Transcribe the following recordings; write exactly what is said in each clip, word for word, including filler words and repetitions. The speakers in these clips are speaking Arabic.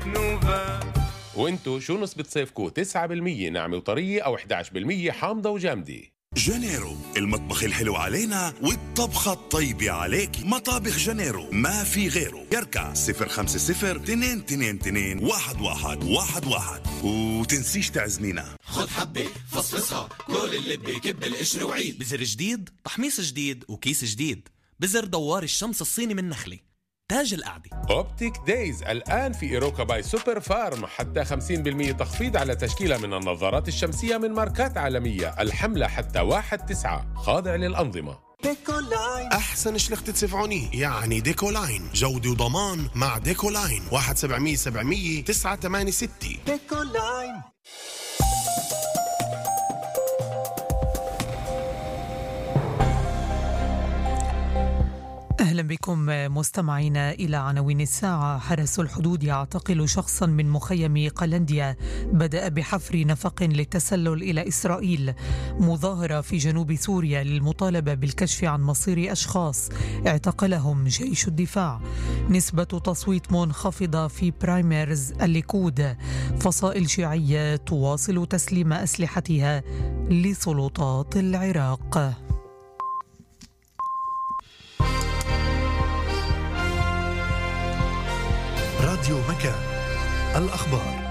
نوفا. وانتو شو نسبة صيفكو؟ تسعة بالمية ناعمة وطرية أو إحدى عشر بالمية حامضة وجامدة؟ جانيرو، المطبخ الحلو علينا والطبخة الطيبة عليك. مطابخ جانيرو ما في غيره. يركع صفر خمسة صفر اثنين اثنين اثنين واحد واحد واحد واحد. وتنسيش تعزمينا. خد حبة فصفصها كل اللي بكب القشر وعيد. بزر جديد، تحميص جديد، وكيس جديد. بزر دوار الشمس الصيني من نخلة، تاج القعدة. أوبتيك دايز الآن في إيروكا باي سوبر فارم، حتى خمسين بالمية تخفيض على تشكيلة من النظارات الشمسية من ماركات عالمية. الحملة حتى واحد تسعة، خاضع للأنظمة. ديكولاين أحسن شلخة سفعوني، يعني ديكولاين جودة وضمان مع ديكولاين. واحد سبعمية سبعمية تسعة ثمانية ستة. ديكولاين. أهلا بكم مستمعينا إلى عناوين الساعة. حرس الحدود يعتقل شخصا من مخيم قلنديا، بدأ بحفر نفق للتسلل إلى إسرائيل. مظاهرة في جنوب سوريا للمطالبة بالكشف عن مصير أشخاص اعتقلهم جيش الدفاع. نسبة تصويت منخفضة في برايمرز الليكود. فصائل شيعية تواصل تسليم أسلحتها لسلطات العراق. راديو مكان، الأخبار.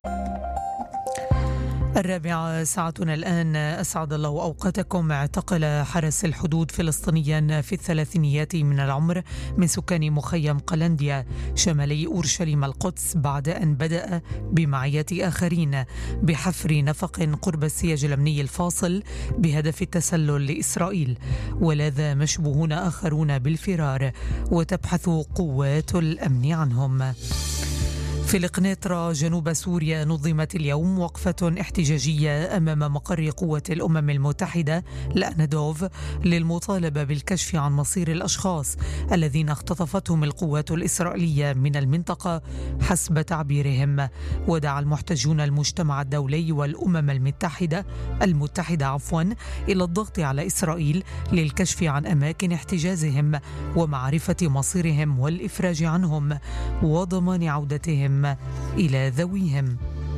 الرابعة ساعتنا الآن. أسعد الله أوقاتكم. اعتقل حرس الحدود فلسطينيا في الثلاثينيات من العمر من سكان مخيم قلنديا شمالي أورشليم القدس بعد أن بدأ بمعية آخرين بحفر نفق قرب السياج الأمني الفاصل بهدف التسلل لإسرائيل. ولاذ مشبوهون آخرون بالفرار وتبحث قوات الأمن عنهم. في القنيطرة جنوب سوريا نظمت اليوم وقفة احتجاجية أمام مقر قوة الأمم المتحدة لأنادوف للمطالبة بالكشف عن مصير الأشخاص الذين اختطفتهم القوات الإسرائيلية من المنطقة حسب تعبيرهم. ودعا المحتجون المجتمع الدولي والأمم المتحدة المتحدة عفوا إلى الضغط على إسرائيل للكشف عن أماكن احتجازهم ومعرفة مصيرهم والإفراج عنهم وضمان عودتهم إلى ذويهم.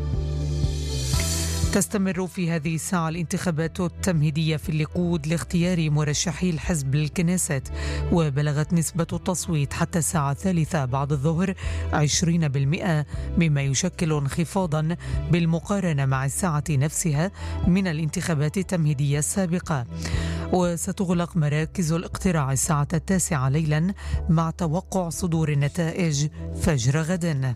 تستمر في هذه الساعة الانتخابات التمهيدية في الليكود لاختيار مرشحي الحزب للكنيست، وبلغت نسبة التصويت حتى الساعة الثالثة بعد الظهر عشرين بالمئة، مما يشكل انخفاضا بالمقارنة مع الساعة نفسها من الانتخابات التمهيدية السابقة. وستغلق مراكز الاقتراع الساعة التاسعة ليلا مع توقع صدور النتائج فجر غد.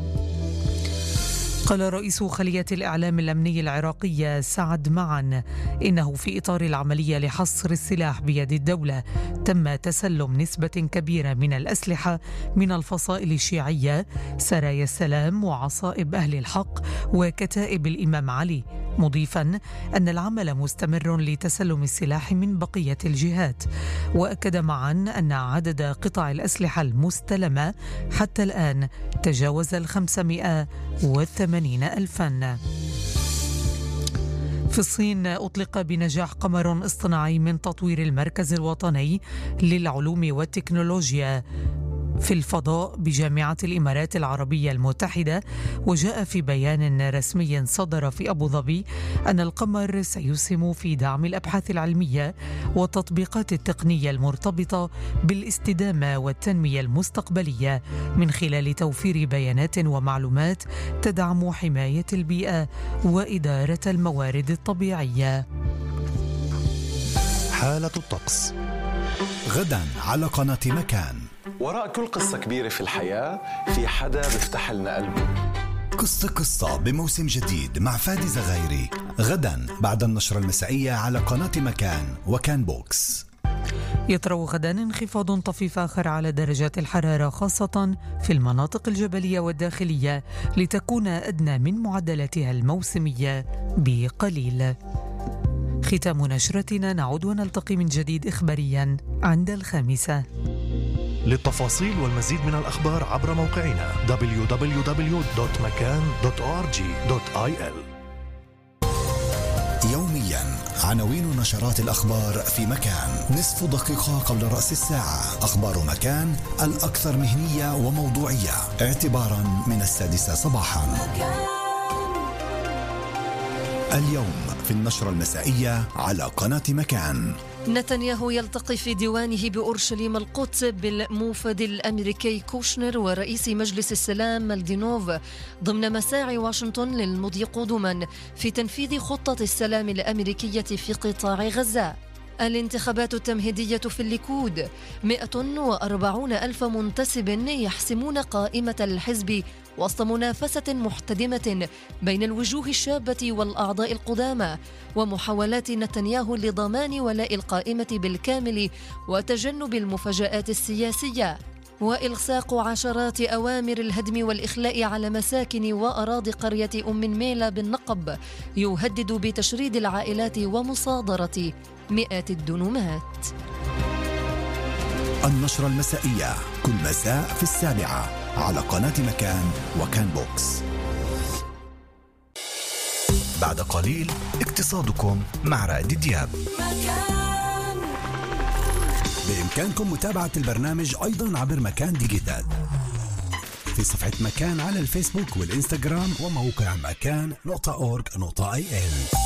قال رئيس خلية الإعلام الأمني العراقية سعد معن إنه في إطار العملية لحصر السلاح بيد الدولة تم تسلم نسبة كبيرة من الأسلحة من الفصائل الشيعية سرايا السلام وعصائب أهل الحق وكتائب الإمام علي، مضيفا أن العمل مستمر لتسلم السلاح من بقية الجهات. وأكد معن أن عدد قطع الأسلحة المستلمة حتى الآن تجاوز الخمسمائة وثمانين ألفاً. في الصين أطلق بنجاح قمر اصطناعي من تطوير المركز الوطني للعلوم والتكنولوجيا في الفضاء بجامعة الإمارات العربية المتحدة. وجاء في بيان رسمي صدر في أبو ظبي أن القمر سيسهم في دعم الأبحاث العلمية والتطبيقات التقنية المرتبطة بالاستدامة والتنمية المستقبلية من خلال توفير بيانات ومعلومات تدعم حماية البيئة وإدارة الموارد الطبيعية. حالة الطقس غدا على قناة مكان. وراء كل قصة كبيرة في الحياة في حدا بيفتح لنا قلبه. قصة قصة بموسم جديد مع فادي زغيري غدا بعد النشرة المسائية على قناة مكان وكان بوكس. يطرأ غدا انخفاض طفيف آخر على درجات الحرارة خاصة في المناطق الجبلية والداخلية لتكون أدنى من معدلاتها الموسمية بقليل. ختام نشرتنا، نعود ونلتقي من جديد إخباريا عند الخامسة. للتفاصيل والمزيد من الأخبار عبر موقعنا دبليو دبليو دبليو دوت مكان دوت أو آر جي دوت آي إل. يوميا عناوين نشرات الأخبار في مكان. نصف دقيقة قبل رأس الساعة أخبار مكان الأكثر مهنية وموضوعية اعتبارا من السادسة صباحا. اليوم في النشرة المسائية على قناة مكان. نتنياهو يلتقي في ديوانه بأورشليم القدس بالموفد الأمريكي كوشنر ورئيس مجلس السلام مالدينوف ضمن مساعي واشنطن للمضي قدما في تنفيذ خطة السلام الأمريكية في قطاع غزة. الانتخابات التمهيدية في الليكود، مئة وأربعون ألف منتسب يحسمون قائمة الحزب وسط منافسة محتدمة بين الوجوه الشابة والأعضاء القدامى، ومحاولات نتنياهو لضمان ولاء القائمة بالكامل وتجنب المفاجآت السياسية، وإلصاق عشرات أوامر الهدم والإخلاء على مساكن وأراضي قرية أم ميلا بالنقب يهدد بتشريد العائلات ومصادرة مئات الدنومات. النشرة المسائية كل مساء في السابعة على قناة مكان وكان بوكس. بعد قليل اقتصادكم مع رائد دياب. مكان. بإمكانكم متابعة البرنامج أيضا عبر مكان ديجيتال في صفحة مكان على الفيسبوك والإنستغرام وموقع مكان نقطة أورج نقطة آي إن.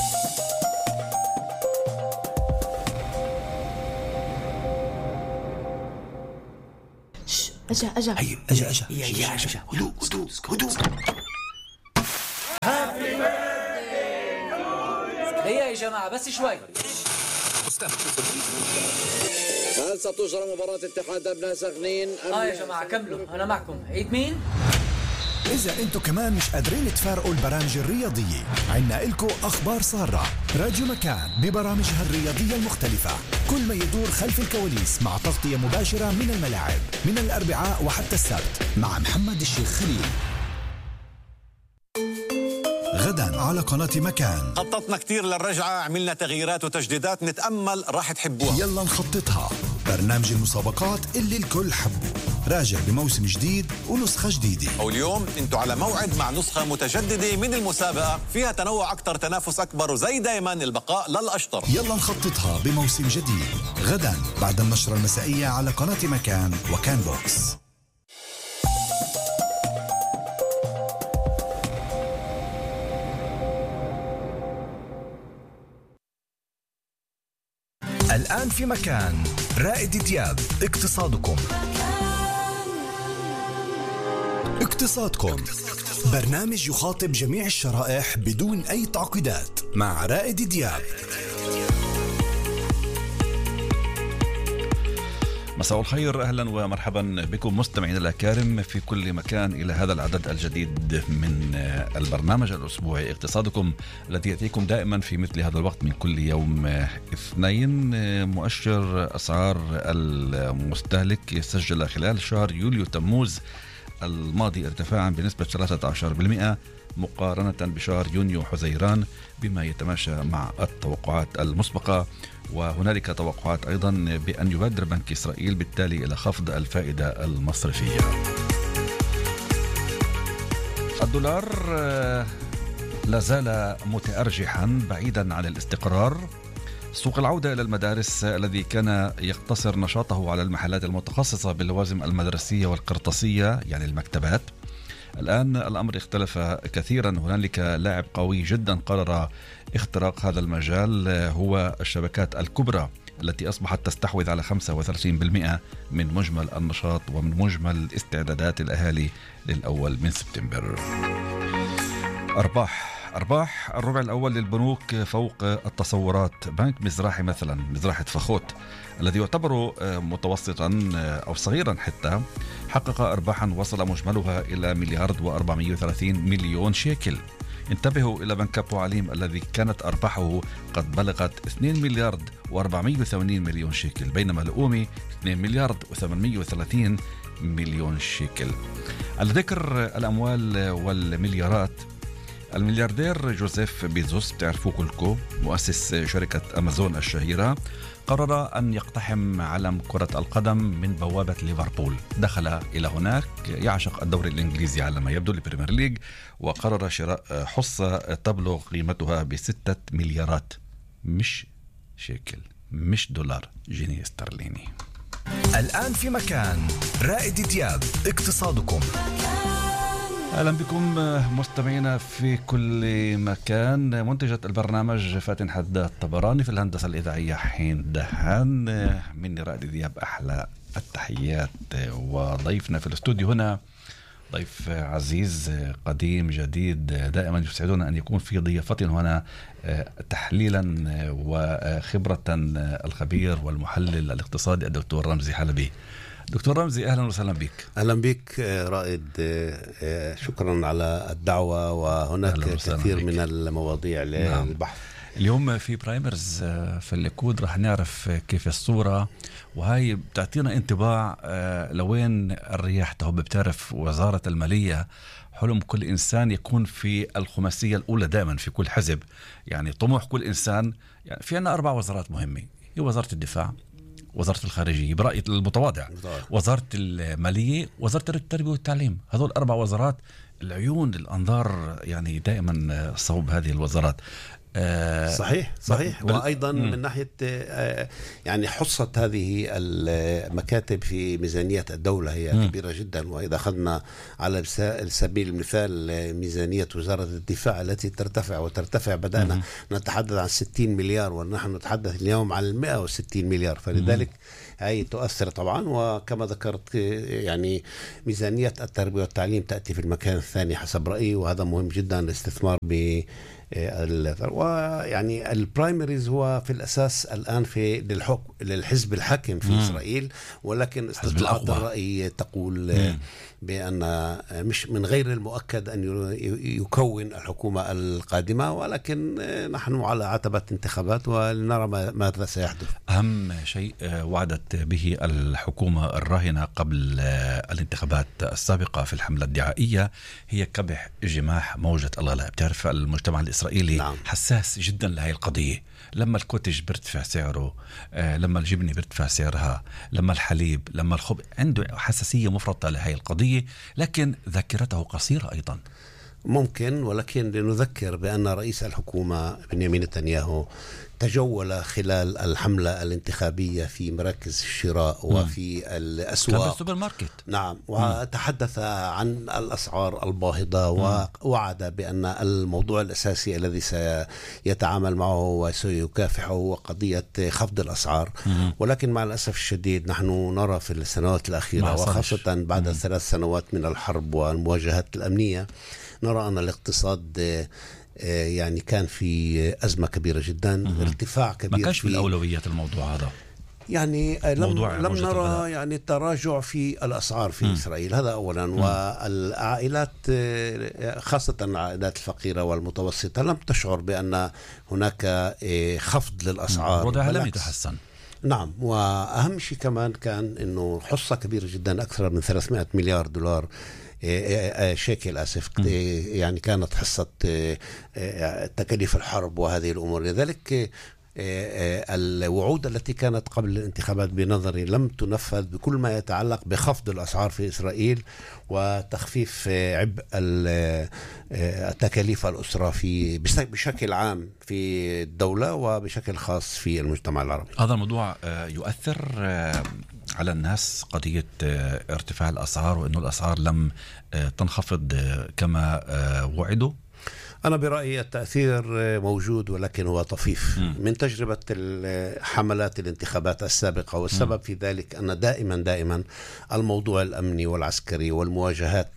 أجا أجا هي أجا أجا أجا أجا هدوء هدوء هدوء. هيا يا جماعة بس شوي. هل ستجرى مباراة اتحاد أبناء سخنين؟ آه يا جماعة كملوا أنا معكم. عيد مين؟ إذا أنتوا كمان مش قادرين تفارقوا البرامج الرياضية، عنا إلكو أخبار سارة. راديو مكان ببرامجها الرياضية المختلفة، كل ما يدور خلف الكواليس مع تغطية مباشرة من الملاعب من الأربعاء وحتى السبت مع محمد الشيخ خليل. غدا على قناة مكان خططنا كتير للرجعة، عملنا تغييرات وتجديدات نتأمل راح تحبوها. يلا نخططها. برنامج المسابقات اللي الكل حبه راجع بموسم جديد ونسخة جديدة. واليوم انتوا على موعد مع نسخة متجددة من المسابقة فيها تنوع أكتر، تنافس أكبر، وزي دايما البقاء للأشطر. يلا نخططها بموسم جديد غدا بعد النشرة المسائية على قناة مكان وكان بوكس. الآن في مكان رائد دياب. اقتصادكم اقتصادكم برنامج يخاطب جميع الشرائح بدون أي تعقيدات مع رائد دياب. مساء الخير، أهلا ومرحبا بكم مستمعين الأكارم في كل مكان إلى هذا العدد الجديد من البرنامج الأسبوعي اقتصادكم الذي يأتيكم دائما في مثل هذا الوقت من كل يوم اثنين. مؤشر أسعار المستهلك سجل خلال شهر يوليو تموز الماضي ارتفاعا بنسبة ثلاثة عشر بالمئة مقارنة بشهر يونيو حزيران بما يتماشى مع التوقعات المسبقة، وهنالك توقعات أيضا بأن يبادر بنك إسرائيل بالتالي إلى خفض الفائدة المصرفية. الدولار لا زال متأرجحا بعيدا عن الاستقرار. سوق العودة إلى المدارس الذي كان يقتصر نشاطه على المحلات المتخصصة باللوازم المدرسية والقرطاسية يعني المكتبات، الآن الأمر اختلف كثيرا. هنالك لاعب قوي جدا قرر اختراق هذا المجال، هو الشبكات الكبرى التي أصبحت تستحوذ على خمسة وثلاثين بالمئة من مجمل النشاط ومن مجمل استعدادات الأهالي للأول من سبتمبر. أرباح أرباح الربع الأول للبنوك فوق التصورات. بنك مزراحي مثلا، مزراحة فخوت الذي يعتبر متوسطا أو صغيرا حتى، حقق أرباحا وصل مجملها إلى مليار وأربعمائة وثلاثين مليون شيكل. انتبهوا إلى بنك أبو عليم الذي كانت أرباحه قد بلغت اثنين مليار وأربعمائة وثمانين مليون شيكل، بينما الأومي اثنين مليار وثمانمائة وثلاثين مليون شيكل. على ذكر الأموال والمليارات، الملياردير جوزيف بيزوس بتعرفوه كلكم، مؤسس شركة أمازون الشهيرة، قرر أن يقتحم عالم كرة القدم من بوابة ليفربول. دخل إلى هناك، يعشق الدوري الإنجليزي على ما يبدو، البريمير ليج، وقرر شراء حصة تبلغ قيمتها بستة مليارات، مش شيكل، مش دولار، جنيه استرليني. الآن في مكان، رائد دياب، اقتصادكم. أهلا بكم مستمعينا في كل مكان. منتجة البرنامج فاتن حداد الطبراني، في الهندسة الإذاعية حين دهان، مني رائد دياب أحلى التحيات. وضيفنا في الاستوديو هنا ضيف عزيز قديم جديد، دائما يسعدنا أن يكون في ضيافتنا هنا تحليلا وخبرة الخبير والمحلل الاقتصادي الدكتور رمزي حلبي. دكتور رمزي أهلا وسهلا بك. أهلا بك رائد، شكرا على الدعوة، وهناك كثير بك من المواضيع للبحث. نعم. اليوم في برايمرز في الليكود رح نعرف كيف الصورة، وهي بتعطينا انطباع لوين الرياح تهب. بتعرف وزارة المالية حلم كل إنسان يكون في الخماسية الأولى دائما في كل حزب، يعني طموح كل إنسان. يعني في عنا أربع وزارات مهمة، هي وزارة الدفاع، وزارة الخارجية برأيي المتواضع، وزارة المالية، وزارة التربية والتعليم. هذول أربع وزارات، العيون الأنظار يعني دائما صوب هذه الوزارات. آه صحيح صحيح بل... وأيضا مم. من ناحية آه يعني حصة هذه المكاتب في ميزانية الدولة هي مم. كبيرة جدا. وإذا أخذنا على سبيل المثال ميزانية وزارة الدفاع التي ترتفع وترتفع، بدأنا مم. نتحدث عن ستين مليار ونحن نتحدث اليوم عن مئة وستين مليار، فلذلك هاي تؤثر طبعا. وكما ذكرت يعني ميزانية التربية والتعليم تأتي في المكان الثاني حسب رأيي، وهذا مهم جدا الاستثمار ب ويعني البرايمريز هو في الأساس الآن في للحكم للحزب الحاكم في مم. إسرائيل، ولكن استطلاعات الرأي تقول مم. بأن مش من غير المؤكد أن يكون الحكومة القادمة، ولكن نحن على عتبة انتخابات ولنرى ماذا سيحدث. أهم شيء وعدت به الحكومة الراهنة قبل الانتخابات السابقة في الحملة الدعائية هي كبح جماح موجة الغلاء. بتعرف المجتمع الإسرائيلي نعم. حساس جدا لهذه القضية. لما الكوتج بيرتفع سعره، لما الجبنة بيرتفع سعرها، لما الحليب، لما الخبز، عنده حساسية مفرطة لهذه القضية، لكن ذاكرته قصيرة أيضا. ممكن، ولكن لنذكر بأن رئيس الحكومة بنيامين نتنياهو تجول خلال الحملة الانتخابية في مراكز الشراء وفي الأسواق، كان السوبر ماركت. نعم، وتحدث عن الأسعار الباهظة، ووعد بأن الموضوع الأساسي الذي سيتعامل معه وسيكافحه هو قضية خفض الأسعار. مم. ولكن مع الأسف الشديد نحن نرى في السنوات الأخيرة وخاصة بعد مم. ثلاث سنوات من الحرب والمواجهات الأمنية، نرى أن الاقتصاد يعني كان في أزمة كبيرة جدا. مم. ارتفاع كبير، ما كانش في الأولويات الموضوع هذا. يعني لم, لم نرى يعني تراجع في الأسعار في م. إسرائيل، هذا أولا. م. والعائلات خاصة العائلات الفقيرة والمتوسطة لم تشعر بأن هناك خفض للأسعار، وضعها لم يتحسن. نعم، وأهم شيء كمان كان أنه حصة كبيرة جدا، أكثر من ثلاثمائة مليار دولار شيكل آسف، يعني كانت حصة تكاليف الحرب وهذه الأمور. لذلك الوعود التي كانت قبل الانتخابات بنظري لم تنفذ بكل ما يتعلق بخفض الأسعار في إسرائيل وتخفيف عبء التكاليف الأسرة في بشكل عام في الدولة وبشكل خاص في المجتمع العربي. هذا الموضوع يؤثر على الناس، قضية ارتفاع الأسعار وأنه الأسعار لم تنخفض كما وعدوا. أنا برأيي التأثير موجود، ولكن هو طفيف. م. من تجربة حملات الانتخابات السابقة، والسبب م. في ذلك أن دائما دائما الموضوع الأمني والعسكري والمواجهات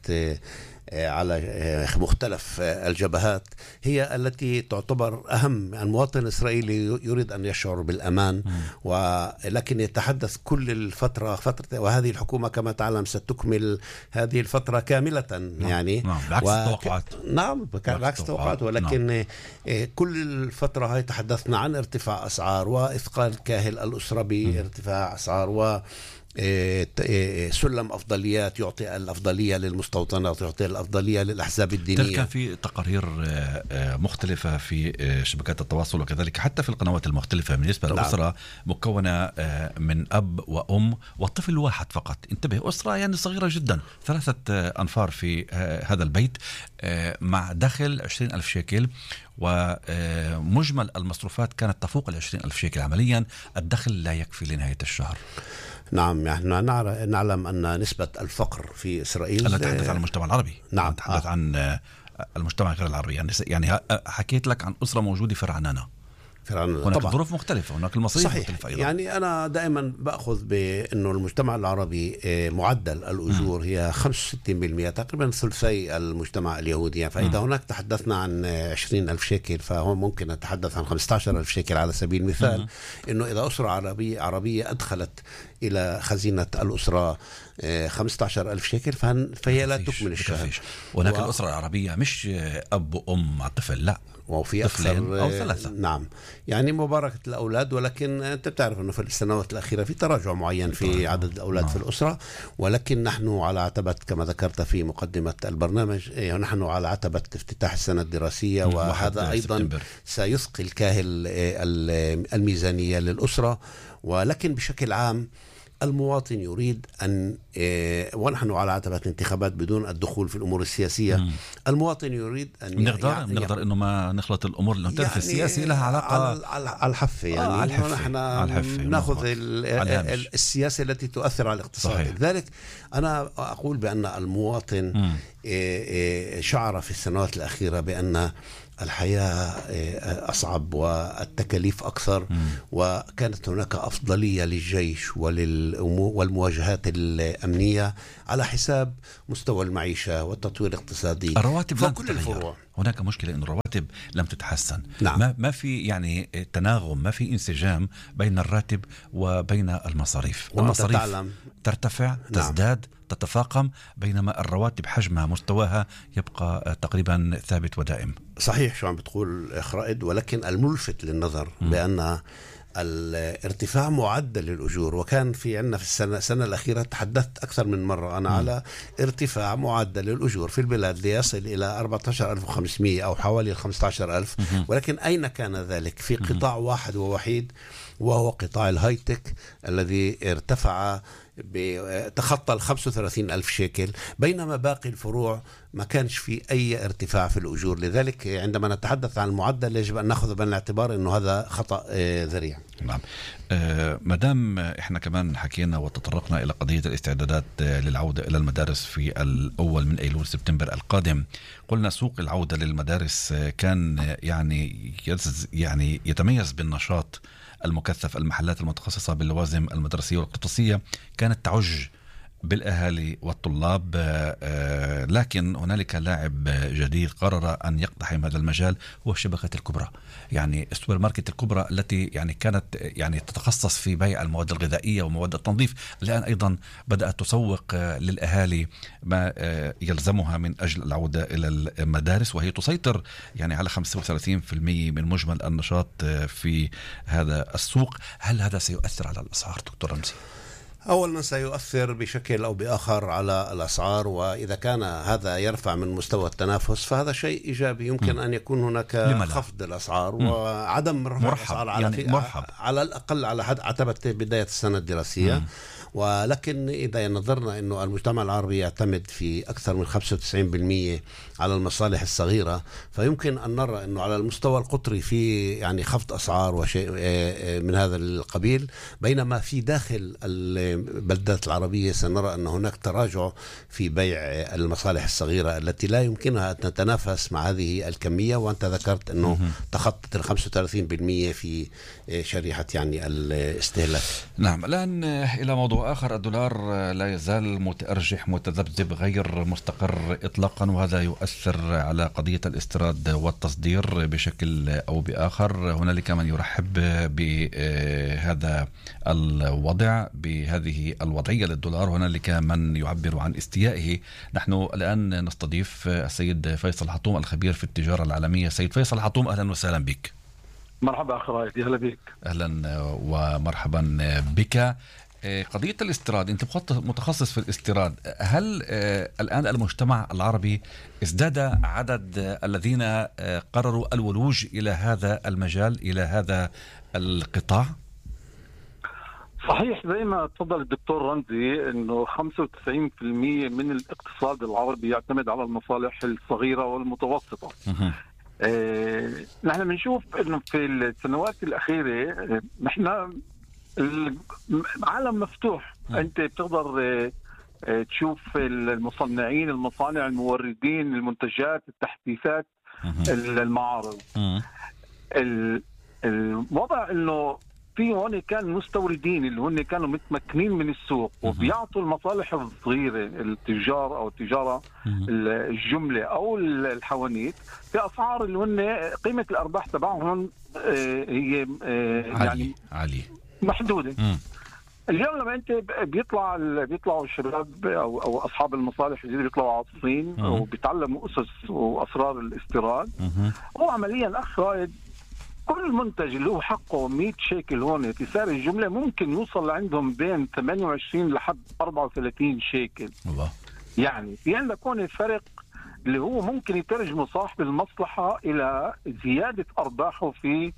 على مختلف الجبهات هي التي تعتبر أهم. المواطن الإسرائيلي يريد أن يشعر بالأمان، ولكن يتحدث كل الفترة فترة، وهذه الحكومة كما تعلم ستكمل هذه الفترة كاملة. نعم. يعني نعم. بعكس التوقعات. نعم، بعكس التوقعات. ولكن نعم. كل الفترة هاي تحدثنا عن ارتفاع أسعار وإثقال كاهل الأسرة بارتفاع أسعار، و سلم أفضليات، يعطي الأفضلية للمستوطنات، يعطي الأفضلية للأحزاب الدينية. كان في تقارير مختلفة في شبكات التواصل وكذلك حتى في القنوات المختلفة بالنسبة للأسرة مكونة من أب وأم والطفل واحد فقط. انتبه، أسرة يعني صغيرة جدا، ثلاثة أنفار في هذا البيت مع دخل عشرين ألف شيكل، ومجمل المصروفات كانت تفوق العشرين ألف شيكل. عمليا الدخل لا يكفي لنهاية الشهر. نعم، نحن نعلم أن نسبة الفقر في إسرائيل. أنا أتحدث عن المجتمع العربي. نعم، أتحدث آه. عن المجتمع غير العربي. يعني يعني حكيت لك عن أسرة موجودة في رعنانة. هناك طبعا ظروف مختلفة، هناك المصاريف صحيح. مختلفة أيضا. يعني أنا دائما بأخذ بأنه المجتمع العربي معدل الأجور هي خمسة وستين بالمئة، تقريبا ثلثي المجتمع اليهودي. فإذا م. هناك تحدثنا عن عشرين ألف شيكل، فهو ممكن نتحدث عن خمسة عشر ألف شيكل على سبيل المثال. أنه إذا أسرة عربية عربية أدخلت إلى خزينة الأسرة خمسة عشر ألف شيكل فهي لا تكمل الشهر. هناك و... الأسرة العربية مش أب وأم مع طفل، لا، وفي أكثر أو ثلاثة. نعم، يعني مباركة الأولاد، ولكن أنت بتعرف أنه في السنوات الأخيرة في تراجع معين في عدد الأولاد نعم. في الأسرة، ولكن نحن على عتبة كما ذكرت في مقدمة البرنامج، نحن على عتبة افتتاح السنة الدراسية، وهذا أيضا سبتمبر. سيثقل كاهل الميزانية للأسرة. ولكن بشكل عام المواطن يريد أن، ونحن على عتبة انتخابات بدون الدخول في الأمور السياسية، مم. المواطن يريد أن نقدر يعني نقدر إنه ما نخلط الأمور، لأنه يعني السياسي لها علاقة على الحافة، يعني آه على نحن نأخذ السياسة التي تؤثر على الاقتصاد. لذلك أنا أقول بأن المواطن مم. شعر في السنوات الأخيرة بأن الحياة أصعب والتكاليف أكثر، مم. وكانت هناك أفضلية للجيش والمواجهات الأمنية على حساب مستوى المعيشة والتطوير الاقتصادي. الرواتب لم تتغير. هناك مشكلة إن الرواتب لم تتحسن. نعم. ما ما في يعني تناغم، ما في انسجام بين الراتب وبين المصاريف. المصاريف تعلم. ترتفع، تزداد، نعم. تتفاقم، بينما الرواتب حجمها مستواها يبقى تقريبا ثابت ودائم. صحيح شو عم بتقول أخ رائد، ولكن الملفت للنظر م. بأن الارتفاع معدل الأجور، وكان في عنا في السنة, السنة الأخيرة تحدثت أكثر من مرة أنا م. على ارتفاع معدل الأجور في البلاد ليصل إلى أربعة عشر ألف وخمسمئة أو حوالي خمسة عشر ألف، م. ولكن أين كان ذلك؟ في قطاع م. واحد ووحيد، وهو قطاع الهايتك الذي ارتفع تخطى الخمسة وثلاثين ألف شيكل، بينما باقي الفروع ما كانش في أي ارتفاع في الأجور. لذلك عندما نتحدث عن المعدل يجب أن نأخذ بعين الاعتبار أنه هذا خطأ ذريع. نعم. آه مدام إحنا كمان حكينا وتطرقنا إلى قضية الاستعدادات للعودة إلى المدارس في الأول من أيلول سبتمبر القادم، قلنا سوق العودة للمدارس كان يعني يعني يتميز بالنشاط المكثف. المحلات المتخصصة باللوازم المدرسية والقطصية كانت تعج بالأهالي والطلاب، لكن هنالك لاعب جديد قرر أن يقتحم هذا المجال، هو الشبكة الكبرى، يعني السوبر ماركت الكبرى التي يعني كانت يعني تتخصص في بيع المواد الغذائية ومواد التنظيف، الآن أيضا بدأت تسوق للأهالي ما يلزمها من أجل العودة إلى المدارس، وهي تسيطر يعني على خمسة وثلاثين بالمئة من مجمل النشاط في هذا السوق. هل هذا سيؤثر على الأسعار دكتور رمزي؟ أولا سيؤثر بشكل أو بآخر على الأسعار، وإذا كان هذا يرفع من مستوى التنافس فهذا شيء إيجابي. يمكن م. أن يكون هناك خفض الأسعار م. وعدم رفع الأسعار على, يعني مرحب. على الأقل على عتبة بداية السنة الدراسية. م. ولكن إذا نظرنا أنه المجتمع العربي يعتمد في أكثر من خمسة وتسعين بالمئة على المصالح الصغيرة، فيمكن أن نرى أنه على المستوى القطري في يعني خفض أسعار وشيء من هذا القبيل، بينما في داخل البلدات العربية سنرى أن هناك تراجع في بيع المصالح الصغيرة التي لا يمكنها أن تتنافس مع هذه الكمية. وأنت ذكرت أنه تخطت ال خمسة وثلاثين بالمئة في شريحة يعني الاستهلاك. نعم. الآن إلى موضوع آخر، الدولار لا يزال متأرجح متذبذب غير مستقر إطلاقا، وهذا يؤثر على قضية الاستيراد والتصدير بشكل أو بآخر. هنالك من يرحب بهذا الوضع، بهذه الوضعية للدولار، هنالك من يعبر عن استيائه. نحن الآن نستضيف السيد فيصل حطوم الخبير في التجارة العالمية. سيد فيصل حطوم، أهلا وسهلا بك. مرحبا أخي رائد، أهلا بك. أهلا ومرحبا بك. قضية الاستيراد، أنت متخصص في الاستيراد، هل الآن المجتمع العربي ازداد عدد الذين قرروا الولوج إلى هذا المجال، إلى هذا القطاع؟ صحيح، زي ما تفضل الدكتور رمزي انه خمسة وتسعين بالمئة من الاقتصاد العربي يعتمد على المصالح الصغيرة والمتوسطة. اه نحن بنشوف انه في السنوات الأخيرة اه نحن العالم مفتوح. م. انت بتقدر اه تشوف المصنعين، المصانع، الموردين، المنتجات، التحديثات، المعارض. الوضع انه في هون كان مستوردين اللي هن كانوا متمكنين من السوق وبيعطوا المصالح الصغيرة، التجار أو التجارة الجملة أو الحوانيت في أسعار اللي هن قيمة الأرباح تبعهم هي يعني عالية محدودة. م. اليوم لما أنت بيطلع بيطلعوا الشباب أو أو أصحاب المصالح الجديدة بيطلعوا على الصين وبيتعلموا أسس وأسرار الاستيراد، هو عمليا أخ رائد كل منتج اللي هو حقه مئة شيكل هون في سعر الجملة ممكن يوصل عندهم بين ثمانية وعشرين لحد أربعة وثلاثين شيكل. الله. يعني في عندك هون فرق اللي هو ممكن يترجم صاحب المصلحة إلى زيادة أرباحه في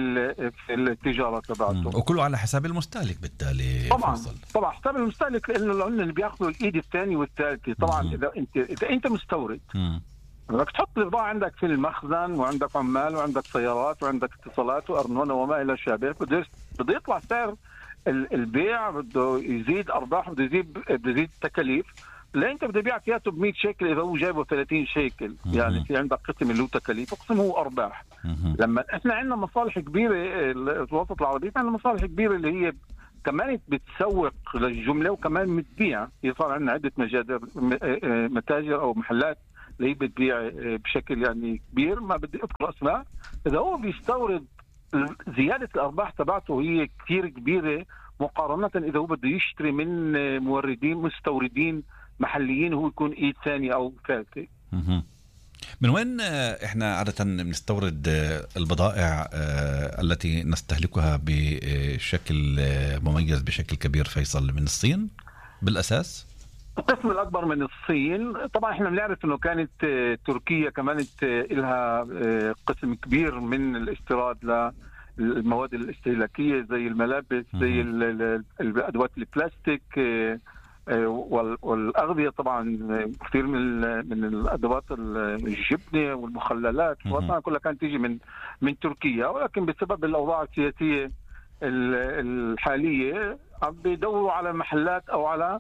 في التجارة تبعته، وكله على حساب المستهلك بالتالي. طبعا فصل. طبعا حساب المستهلك، لأنه لو اللي بياخذوا الإيد الثاني والثالثي طبعا. م. إذا أنت إذا أنت مستورد م. بدك تحط البضاعة عندك في المخزن وعندك عمال وعندك سيارات وعندك اتصالات وأرنونة وما إلى شابه، بده بده يطلع سعر البيع، بده يزيد أرباح، بده يزيد بده يزيد تكاليف. لا أنت بده يبيع فياته ب مئة شيكل إذا هو جايبه ثلاثين شيكل، يعني في عندك قسم اللي هو تكاليف وقسم هو أرباح. لما إحنا عندنا مصالح كبيرة الوسط العربي، عندنا مصالح كبيرة اللي هي كمان بتسوق للجملة وكمان بتبيع. صار عندنا عدة مجادر متاجر أو محلات اللي هي بتبيع بشكل يعني كبير، ما بدي اذكر اسماء. اذا هو بيستورد زياده الارباح تبعته هي كثير كبيره مقارنه اذا هو بده يشتري من موردين مستوردين محليين هو يكون ايد ثانيه او ثالثه. من وين احنا عاده بنستورد البضائع التي نستهلكها بشكل مميز بشكل كبير فيصل؟ من الصين بالاساس؟ القسم الأكبر من الصين. طبعا احنا بنعرف انه كانت تركيا كمان لها قسم كبير من الاستيراد للمواد الاستهلاكية زي الملابس، زي الأدوات البلاستيك والأغذية، طبعا كثير من من الأدوات الجبنة والمخللات طبعا كلها كانت تيجي من من تركيا، ولكن بسبب الأوضاع السياسية الحالية عم بيدوروا على محلات أو على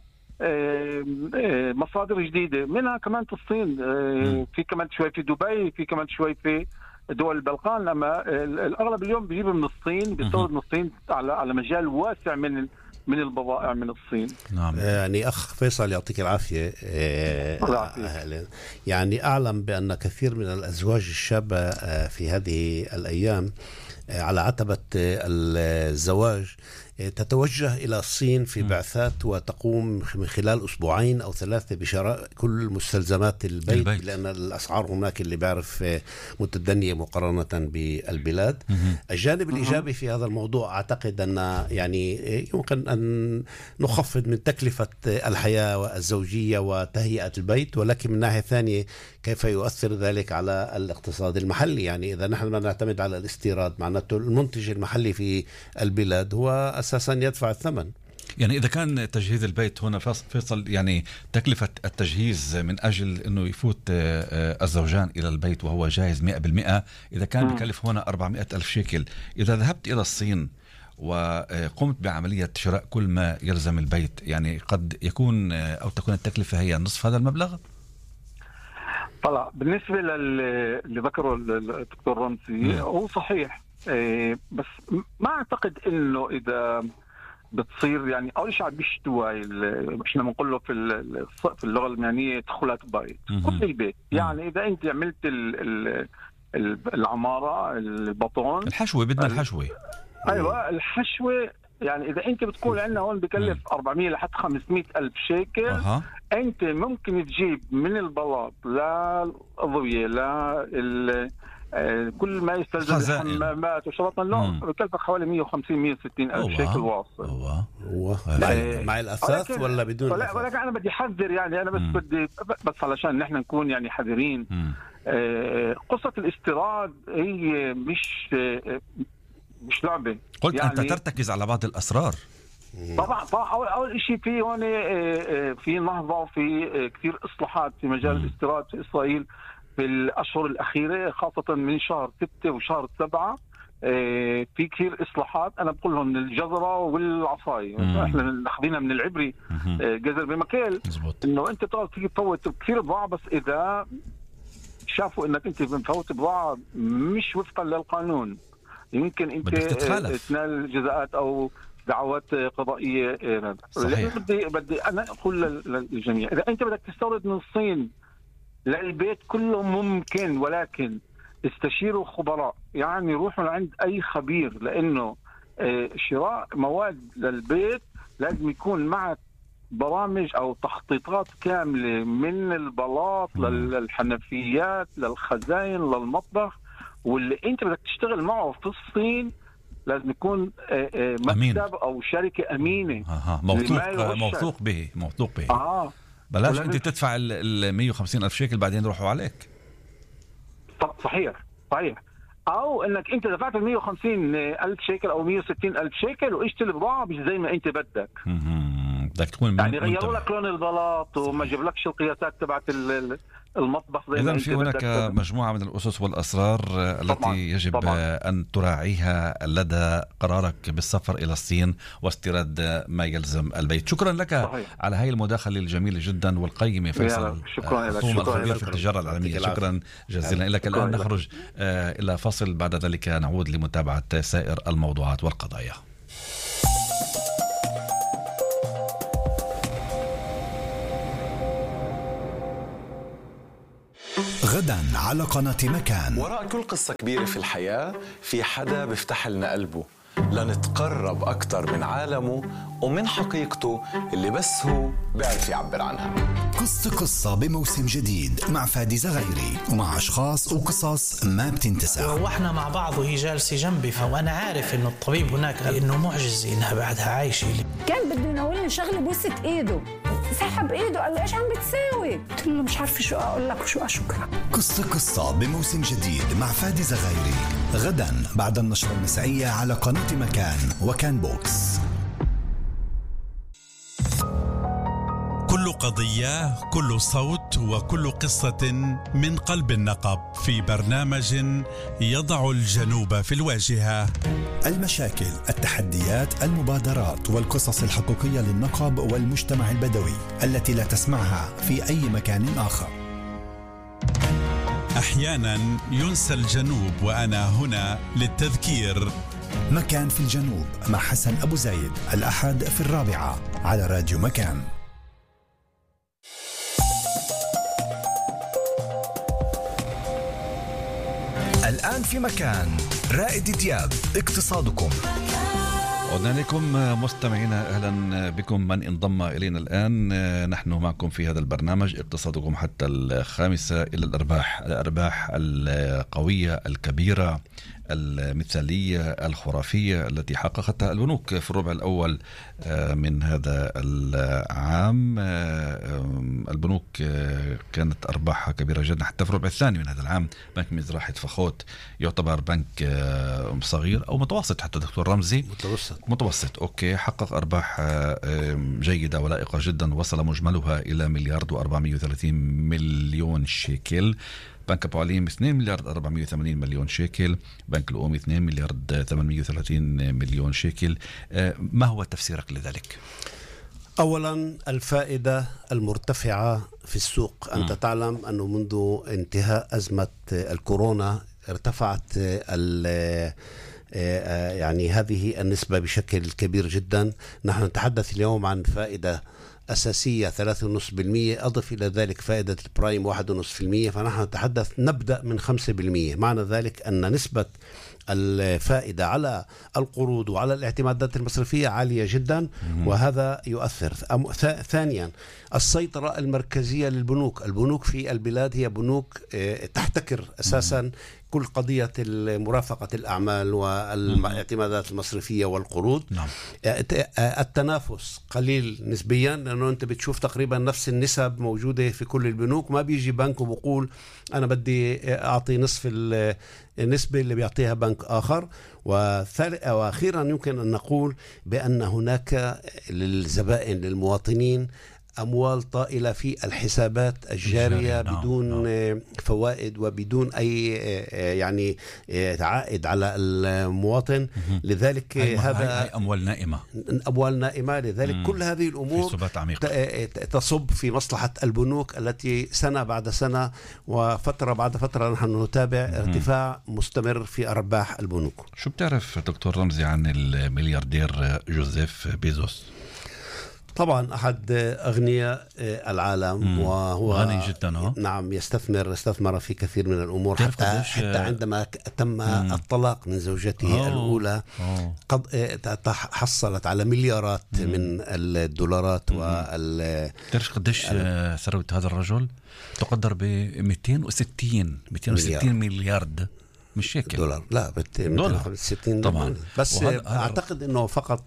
مصادر جديدة، منها كمان في الصين، في كمان شوي في دبي، في كمان شوي في دول البلقان. لما الأغلب اليوم بيجيب من الصين، بيستورد من الصين على على مجال واسع من من البضائع من الصين. نعم. يعني أخ فيصل يعطيك العافية. يعني أعلم بأن كثير من الأزواج الشابة في هذه الأيام على عتبة الزواج تتوجه إلى الصين في بعثات وتقوم من خلال أسبوعين أو ثلاثة بشراء كل مستلزمات البيت, البيت. لأن الأسعار هناك اللي بعرف متدنية مقارنة بالبلاد. الجانب الإيجابي في هذا الموضوع أعتقد أن يعني يمكن أن نخفض من تكلفة الحياة الزوجية وتهيئة البيت، ولكن من ناحية ثانية كيف يؤثر ذلك على الاقتصاد المحلي؟ يعني إذا نحن ما نعتمد على الاستيراد معناته المنتج المحلي في البلاد هو أساسا يدفع الثمن. يعني إذا كان تجهيز البيت هنا فيصل، يعني تكلفة التجهيز من أجل أنه يفوت الزوجان إلى البيت وهو جاهز مئة بالمئة، إذا كان بكلف هنا أربعمائة ألف شيكل، إذا ذهبت إلى الصين وقمت بعملية شراء كل ما يلزم البيت، يعني قد يكون أو تكون التكلفة هي نصف هذا المبلغ. طلع بالنسبة للي ذكره الدكتور رمزي هو صحيح، بس ما أعتقد إنه إذا بتصير يعني أول شيء بيشتوى إحنا بنقول له في في اللغة المهنية تدخلات بيت كل البيت. يعني إذا أنت عملت العمارة البطون الحشوة، بدنا الحشوة، أيوة الحشوة. يعني إذا أنت بتقول عندنا هون بكلف أربعمائة لحد خمسمائة ألف شيكل، أه. أنت ممكن تجيب من البلاط للأضوية كل ما يستلزم الحمامات وشرطنا له بكلفك حوالي مية وخمسين مية وستين ألف شيكل واصل. مع, مع الأثاث ولا بدون؟ ولكن, ولكن أنا بدي حذر يعني أنا بس مم. بدي بس علشان نحن نكون يعني حذرين. آه قصة الاستيراد هي مش آه مش لعبة. قلت يعني أنت ترتكز على بعض الأسرار. طبعا طبعا أول أول شيء في هون في نهضة في كثير إصلاحات في مجال مم. الاستيراد في إسرائيل في الأشهر الأخيرة خاصة من شهر ستة وشهر سبعة. في كثير إصلاحات أنا بقول لهم الجزرة والعصاي إحنا ناخذينها من العبري جزر بمكيل إنه أنت تقدر تيجي تفوت كثير بضاعة بس إذا شافوا إنك أنت بتفوت بضاعة مش وفقا للقانون يمكن أنت تنال جزاءات أو دعوات قضائية. صحيح. بدي بدي أنا أقول للجميع إذا أنت بدك تستورد من الصين للبيت كله ممكن ولكن استشيروا خبراء يعني روحوا عند أي خبير لأنه شراء مواد للبيت لازم يكون معك برامج أو تخطيطات كاملة من البلاط م. للحنفيات للخزائن للمطبخ واللي أنت بدك تشتغل معه في الصين لازم يكون مكتب أو شركة أمينة آه. موثوق موثوق به موثوق به آه. بلاش انت تدفع ال مية وخمسين ألف شيكل بعدين يروحوا عليك. طب صحيح صحيح او انك انت دفعت ال مية وخمسين ألف شيكل او مية وستين ألف شيكل واشتري البضاعه مش زي ما انت بدك. بدك تكون يعني غيروا لك لون البلاط وما جابلكش القياسات تبعت المطبخ زي إذن ما انت في هناك بدك. مجموعه من الاسس والاسرار التي طبعاً. يجب طبعاً. ان تراعيها لدى قرارك بالسفر الى الصين واستيراد ما يلزم البيت. شكرا لك صحيح. على هاي المداخله الجميله جدا والقيمه فيصل شكرا لك الخبير في التجاره العالميه. شكرا جزيلا لك. الان نخرج الى فاصل بعد ذلك نعود لمتابعه سائر الموضوعات والقضايا. غدا على قناة مكان. وراء كل قصة كبيرة في الحياة في حدا بيفتح لنا قلبه لنتقرب أكتر من عالمه ومن حقيقته اللي بس هو بيعرف يعبر عنها. قصة قصة بموسم جديد مع فادي زغيري ومع أشخاص وقصص ما بتنتسى. وإحنا مع بعض وهي جالسة جنبي وأنا عارف إنه الطبيب هناك قال إنه معجزة إنها بعدها عايشة. كان بده يناولني شغلة بوسة إيده سحب إيده قال لي إيش عم بتساوي؟ قلت له مش عارفة شو أقول لك وشو أشكرك. قصة قصة بموسم جديد مع فادي زغيري غدا بعد النشرة المسائية على قناة مكان وكان بوكس. كل قضية، كل صوت وكل قصة من قلب النقب في برنامج يضع الجنوب في الواجهة. المشاكل، التحديات، المبادرات والقصص الحقيقية للنقب والمجتمع البدوي التي لا تسمعها في أي مكان آخر. أحيانا ينسى الجنوب وأنا هنا للتذكير. مكان في الجنوب مع حسن أبو زايد الأحد في الرابعة على راديو مكان. الآن في مكان رائد دياب اقتصادكم. عدنا لكم مستمعينا، أهلا بكم من انضم إلينا الآن. نحن معكم في هذا البرنامج اقتصادكم حتى الخامسة إلى الأرباح الأرباح القوية الكبيرة المثالية الخرافية التي حققتها البنوك في الربع الأول من هذا العام. البنوك كانت أرباحها كبيرة جدا حتى في الربع الثاني من هذا العام. بنك مزراحة فخوت يعتبر بنك صغير أو متوسط حتى دكتور رمزي متوسط متوسط أوكي، حقق أرباح جيدة ولائقة جدا وصل مجملها إلى مليار وأربعمائة وثلاثين مليون شيكل. بنك أبو عليم اثنين مليار أربعمائة وثمانين مليون شيكل. بنك الأومي اثنين مليار ثمانمائة وثلاثين مليون شيكل. ما هو تفسيرك لذلك؟ أولا الفائدة المرتفعة في السوق. أنت م. تعلم أنه منذ انتهاء أزمة الكورونا ارتفعت يعني هذه النسبة بشكل كبير جدا. نحن نتحدث اليوم عن فائدة أساسية ثلاثة فاصلة خمسة بالمئة، أضف إلى ذلك فائدة البرايم واحد فاصلة خمسة بالمئة، فنحن نتحدث نبدأ من خمسة بالمئة. معنى ذلك أن نسبة الفائدة على القروض وعلى الاعتمادات المصرفية عالية جدا، وهذا يؤثر. ثانيا السيطرة المركزية للبنوك. البنوك في البلاد هي بنوك تحتكر أساسا كل قضية مرافقة الأعمال والاعتمادات المصرفية والقروض. نعم. التنافس قليل نسبيا، لأنه أنت بتشوف تقريبا نفس النسب موجودة في كل البنوك. ما بيجي بنك وبقول أنا بدي أعطي نصف النسبة اللي بيعطيها بنك آخر. وأخيرا يمكن أن نقول بأن هناك للزبائن للمواطنين أموال طائلة في الحسابات الجارية نعم. بدون نعم. فوائد وبدون أي يعني عائد على المواطن. لذلك هذا هاي أموال نائمة أموال نائمة لذلك مم. كل هذه الأمور تصب في مصلحة البنوك التي سنة بعد سنة وفترة بعد فترة نحن نتابع مم. ارتفاع مستمر في أرباح البنوك. شو بتعرف دكتور رمزي عن الملياردير جوزيف بيزوس؟ طبعا أحد أغنياء العالم مم. وهو غني جدا ها؟ نعم يستثمر استثمر في كثير من الأمور حتى, حتى عندما تم مم. الطلاق من زوجته أوه. الأولى أوه. قد حصلت على مليارات مم. من الدولارات. وال تعرف قديش ثروة هذا الرجل؟ تقدر ب مئتين وستين مليار مش هيك دولار. لا مئتين وستين طبعا. بس أعتقد أنه فقط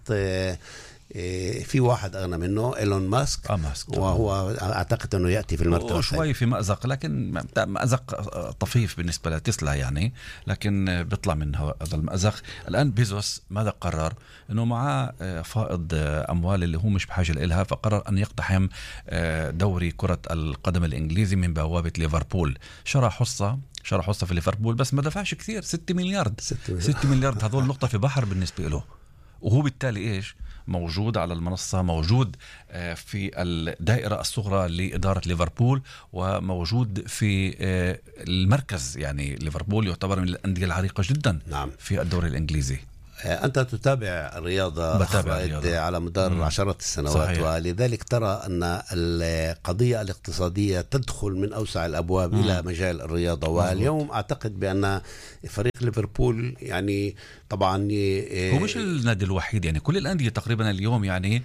في واحد أغنى منه إيلون ماسك, آه ماسك وهو أعتقد أنه يأتي في المرتبة شوي في مأزق، لكن مأزق طفيف بالنسبة لتسلا يعني، لكن بيطلع من هذا المأزق. الآن بيزوس ماذا قرر؟ أنه معاه فائض أموال اللي هو مش بحاجة لها، فقرر أن يقتحم دوري كرة القدم الإنجليزي من بوابة ليفربول. شرى حصة شرى حصة في ليفربول، بس ما دفعش كثير، ستة مليار ستة مليار. هذول نقطة في بحر بالنسبة له، وهو بالتالي إيش موجود على المنصة، موجود في الدائرة الصغرى لإدارة ليفربول، وموجود في المركز. يعني ليفربول يعتبر من الأندية العريقة جدا نعم. في الدوري الإنجليزي. أنت تتابع الرياضة على مدار مم. عشرات السنوات صحيح. ولذلك ترى أن القضية الاقتصادية تدخل من أوسع الأبواب مم. إلى مجال الرياضة. واليوم أعتقد بأن فريق ليفربول يعني طبعا هو مش النادي الوحيد، يعني كل الأندية تقريبا اليوم يعني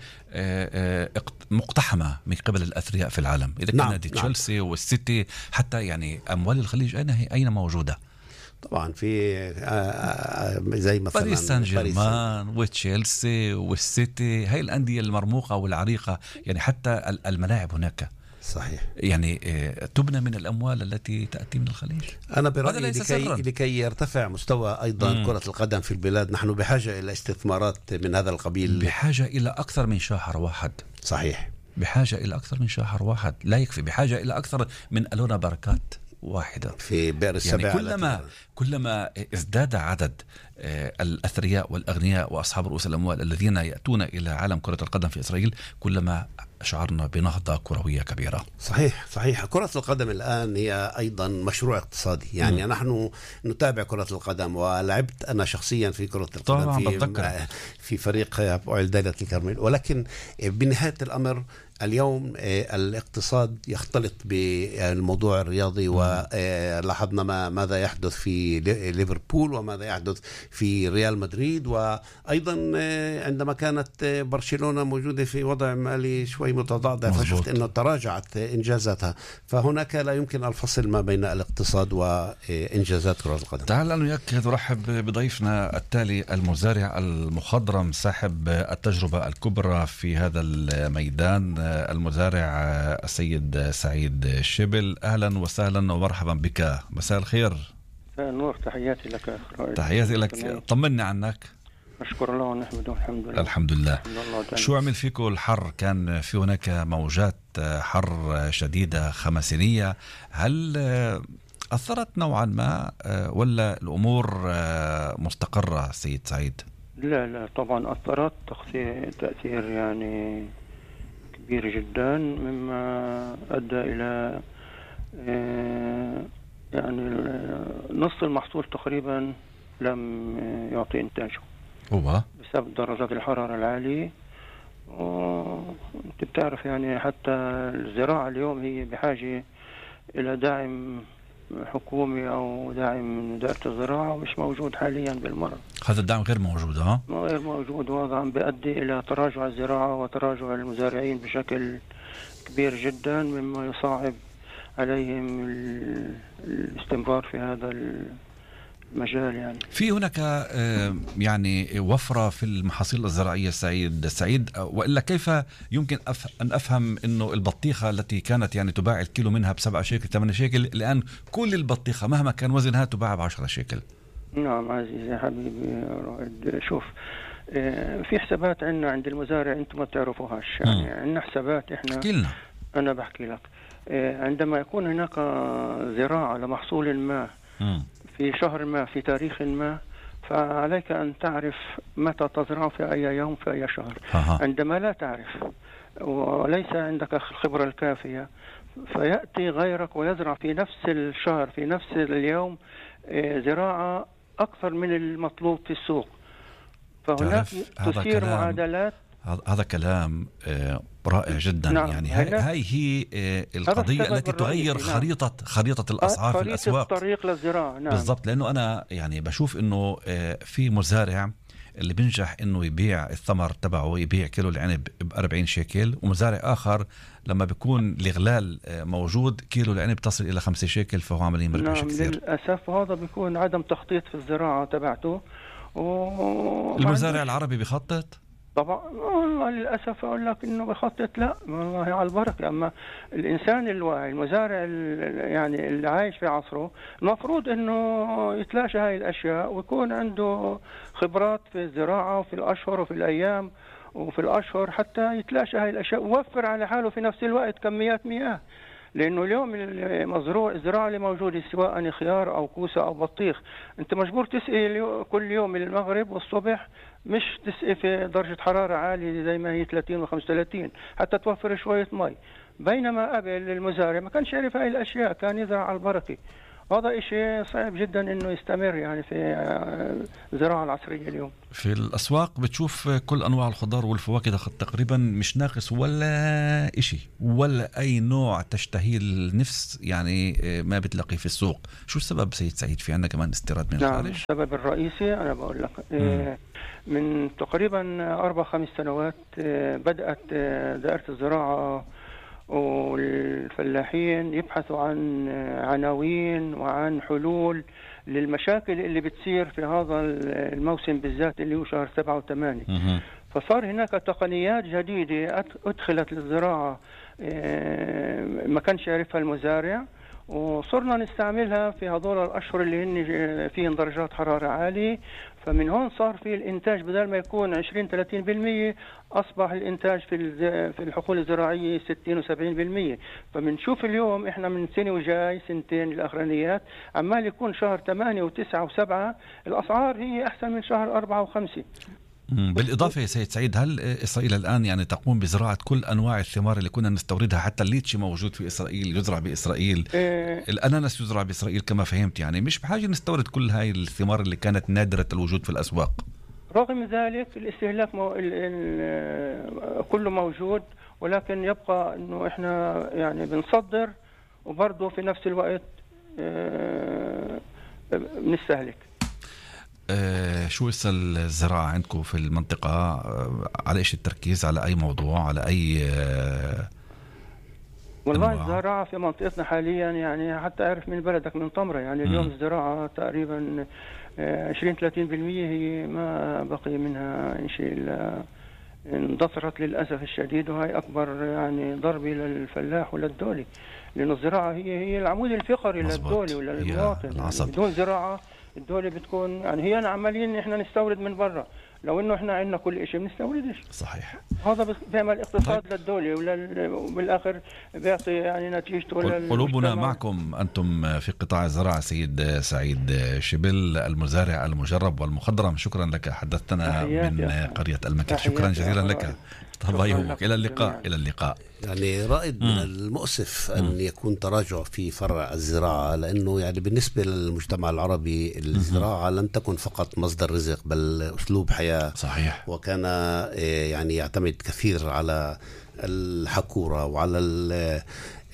مقتحمة من قبل الأثرياء في العالم. إذا كان نادي نعم. تشيلسي والسيتي، حتى يعني أموال الخليج أين أين موجودة؟ طبعا في زي مثلا باريس سان جيرمان وتشيلسي والسيتي، هاي الأندية المرموقة والعريقة، يعني حتى الملاعب هناك صحيح يعني تبنى من الأموال التي تأتي من الخليج. أنا برأيي لكي, لكي يرتفع مستوى أيضا مم. كرة القدم في البلاد، نحن بحاجة إلى استثمارات من هذا القبيل، بحاجة إلى أكثر من شهر واحد. صحيح، بحاجة إلى أكثر من شهر واحد لا يكفي، بحاجة إلى أكثر من ألونا بركات واحدة في بئر السبع. يعني كلما كلما ازداد عدد الأثرياء والأغنياء وأصحاب رؤوس الأموال الذين يأتون إلى عالم كرة القدم في إسرائيل، كلما شعرنا بنهضة كروية كبيرة. صحيح صحيح. كرة القدم الآن هي أيضا مشروع اقتصادي، يعني م. نحن نتابع كرة القدم، ولعبت أنا شخصيا في كرة القدم في, في فريق بوعل دايرة الكرمل، ولكن بنهاية الأمر اليوم الاقتصاد يختلط بالموضوع الرياضي، ولاحظنا ما ماذا يحدث في ليفربول وماذا يحدث في ريال مدريد، وأيضا عندما كانت برشلونة موجودة في وضع مالي شوي متضعضع فشفت أنه تراجعت إنجازاتها. فهناك لا يمكن الفصل ما بين الاقتصاد وإنجازات كرة القدم. تعال أنا وياك نرحب بضيفنا التالي، المزارع المخضرم صاحب التجربة الكبرى في هذا الميدان، المزارع السيد سعيد شبل. أهلا وسهلا ومرحبا بك، مساء الخير. مساء النور، تحياتي لك يا أخي. تحياتي لك، طمني عنك. أشكر الله ونحمده الحمد لله. الحمد لله. شو عمل فيكم الحر؟ كان في هناك موجات حر شديدة خمسينية، هل أثرت نوعا ما ولا الأمور مستقرة سيد سعيد؟ لا لا طبعا أثرت تأثير يعني كبير جدا، مما أدى إلى يعني نصف المحصول تقريبا لم يعطي إنتاجه هو بسبب درجات الحرارة العالية. وانت بتعرف يعني حتى الزراعة اليوم هي بحاجة إلى دعم حكومي أو داعم من وزارة الزراعة مش موجود حاليا بالمرة. هذا الدعم غير موجود. ها غير موجود، وهذا عم بيؤدي إلى تراجع الزراعة وتراجع المزارعين بشكل كبير جدا، مما يصعب عليهم الاستمرار في هذا المجال. يعني في هناك يعني وفرة في المحاصيل الزراعية سعيد سعيد وإلا كيف يمكن أن أفهم أنه البطيخة التي كانت يعني تباع الكيلو منها بسبعة شيكل ثمانية شيكل الآن كل البطيخة مهما كان وزنها تباع بعشرة شيكل؟ نعم عزيزي حبيبي رائد، شوف في حسابات عندنا عند المزارع أنتم ما تعرفوهاش. يعني عندنا حسابات إحنا. احكي لنا. أنا بحكي لك. عندما يكون هناك زراعة لمحصول ما م. في شهر ما في تاريخ ما، فعليك أن تعرف متى تزرع في أي يوم في أي شهر. أه. عندما لا تعرف وليس عندك الخبرة الكافية، فيأتي غيرك ويزرع في نفس الشهر في نفس اليوم زراعة أكثر من المطلوب في السوق، فهناك تثير معادلات. هذا كلام رائع جدا. نعم. يعني هاي هي القضية التي تغير خريطة خريطة الأسعار في الأسواق، الطريق للزراعة. نعم. بالضبط، لأنه أنا يعني بشوف إنه في مزارع اللي بنجح إنه يبيع الثمر تبعه، يبيع كيلو العنب بأربعين شيكل، ومزارع آخر لما بيكون الإغلال موجود كيلو العنب تصل إلى خمسة شيكل، فهو عمليا مربح نعم كثير. للأسف هذا بيكون عدم تخطيط في الزراعة تبعته. و... المزارع العربي بيخطط؟ طبعا والله للأسف أقول لك إنه بخطط لا، والله على البركة. أما الإنسان الواعي المزارع يعني اللي عايش في عصره المفروض إنه يتلاشى هاي الأشياء ويكون عنده خبرات في الزراعة وفي الأشهر وفي الأيام وفي الأشهر حتى يتلاشى هاي الأشياء، ووفر على حاله في نفس الوقت كميات مياه. لأنه اليوم المزروع الزراعة اللي موجودة سواء خيار أو كوسة أو بطيخ، أنت مجبور تسقي كل يوم من المغرب والصبح، مش تسقي في درجة حرارة عالية زي ما هي ثلاثين وخمسة وثلاثين حتى توفر شوية مي. بينما قبل المزارع ما كانش يعرف هاي الأشياء، كان يزرع على البركة. هذا إشي صعب جدا إنه يستمر يعني في الزراعة العصرية اليوم. في الأسواق بتشوف كل أنواع الخضار والفواكه تقريبا مش ناقص ولا إشي، ولا أي نوع تشتهي النفس يعني ما بتلاقيه في السوق. شو السبب سيد سعيد؟ في عندنا كمان استيراد من الخارج. نعم السبب الرئيسي أنا بقول لك م. من تقريبا أربع خمس سنوات بدأت دائرة الزراعة والفلاحين يبحثوا عن عناوين وعن حلول للمشاكل اللي بتصير في هذا الموسم بالذات اللي هو شهر سبعة وثمانية. فصار هناك تقنيات جديدة أدخلت للزراعة ما كانش يعرفها المزارع، وصرنا نستعملها في هذول الأشهر اللي هن فيهم درجات حرارة عالية. فمن هون صار في الإنتاج بدل ما يكون عشرين ثلاثين بالمية أصبح الإنتاج في في الحقول الزراعية ستين وسبعين بالمية. فمنشوف اليوم إحنا من سنة وجاي سنتين الأخرانيات عمال يكون شهر ثمانية وتسعة وسبعة الأسعار هي أحسن من شهر أربعة وخمسة. بالإضافة يا سيد سعيد، هل إسرائيل الآن يعني تقوم بزراعة كل أنواع الثمار اللي كنا نستوردها؟ حتى الليتشي موجود في إسرائيل، يزرع بإسرائيل، إيه الأناناس يزرع بإسرائيل كما فهمت، يعني مش بحاجة نستورد كل هاي الثمار اللي كانت نادرة الوجود في الأسواق. رغم ذلك الاستهلاك مو... ال... ال... كله موجود، ولكن يبقى إنه إحنا يعني بنصدر وبرضه في نفس الوقت اه... بنستهلك. آه شو هسه الزراعة عندكم في المنطقة؟ آه على إيش التركيز؟ على أي موضوع؟ على أي آه والله أنواع؟ الزراعة في منطقتنا حاليا يعني حتى أعرف من بلدك من طمرة يعني م. اليوم الزراعة تقريبا عشرين ثلاثين بالمية هي ما بقي منها شيء إلا اندثرت للأسف الشديد، وهي أكبر يعني ضربة للفلاح وللدولة، لأن الزراعة هي هي العمود الفقري للدولة وللمواطن. يعني بدون زراعة الدولة بتكون يعني هي أنا عمالين إحنا نستورد من برا، لو إنه إحنا عندنا كل شيء بنستوردش. صحيح. هذا بيعمل اقتصاد طيب. للدولة وبالآخر بيعطي يعني نتيجته. قلوبنا معكم أنتم في قطاع الزراعة سيد سعيد شبل المزارع المجرب والمخضرم. شكرا لك، حدثتنا من قرية المكر. شكرا جزيلا لك. طيب إلى اللقاء. إلى اللقاء. يعني رائد من المؤسف أن م. يكون تراجع في فرع الزراعة، لأنه يعني بالنسبة للمجتمع العربي الزراعة لم تكن فقط مصدر رزق بل أسلوب حياة. صحيح. وكان يعني يعتمد كثير على الحكورة وعلى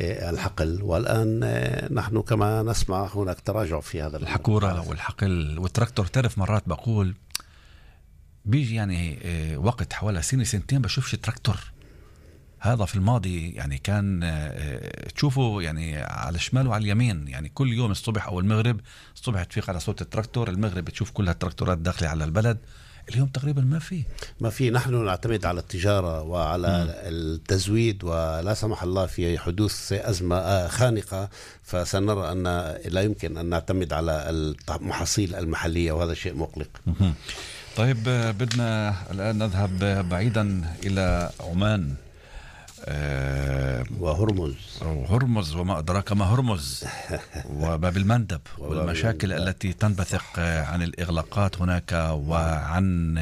الحقل، والآن نحن كما نسمع هناك تراجع في هذا الحكورة والحقل والتراكتور. تعرف مرات بقول بيجي يعني وقت حوالي سنة سنتين بشوفش تراكتور. هذا في الماضي يعني كان تشوفه يعني على الشمال وعلى اليمين، يعني كل يوم الصبح أو المغرب، الصبح تفيق على صوت التراكتور، المغرب بتشوف كلها التراكتورات داخلة على البلد. اليوم تقريبا ما في ما في نحن نعتمد على التجارة وعلى م. التزويد، ولا سمح الله في حدوث أزمة خانقة فسنرى أن لا يمكن أن نعتمد على المحاصيل المحلية، وهذا شيء مقلق. م. طيب بدنا الآن نذهب بعيدا إلى عمان أه وهرمز وهرمز وما أدراك ما هرمز وباب المندب والمشاكل التي تنبثق عن الإغلاقات هناك وعن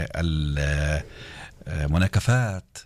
المناكفات،